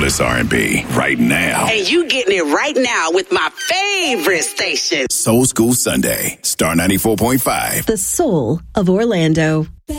Fabulous R&B right now. And you getting it right now with my favorite station. Soul School Sunday, Star 94.5. The soul of Orlando.